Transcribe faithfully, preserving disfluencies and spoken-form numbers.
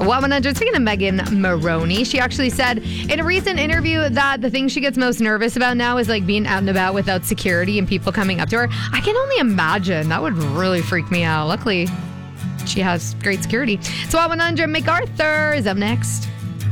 Well, one hundred, speaking of Megan Maroney, she actually said in a recent interview that the thing she gets most nervous about now is like being out and about without security and people coming up to her. I can only imagine. That would really freak me out. Luckily, she has great security. So, at one hundred, MacArthur is up next.